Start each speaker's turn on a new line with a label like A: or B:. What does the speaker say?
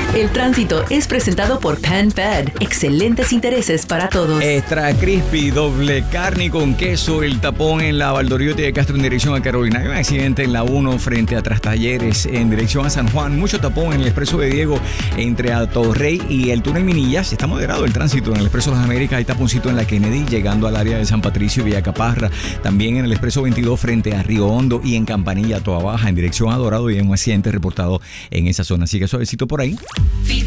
A: El tránsito es presentado por PenFed. Excelentes intereses para todos.
B: Extra crispy, doble carne y con queso. El tapón en la Valdoriotti de Castro en dirección a Carolina. Hay un accidente en la 1 frente a Trastalleres en dirección a San Juan. Mucho tapón en el expreso de Diego entre Atorrey y el túnel Minillas. Está moderado el tránsito en el expreso de las Américas. Hay taponcito en la Kennedy llegando al área de San Patricio y Villacaparra. También en el expreso 22 frente a Río Hondo y en Campanilla, Toa Baja en dirección a Dorado. Y hay un accidente reportado en esa zona. Así que suavecito por ahí.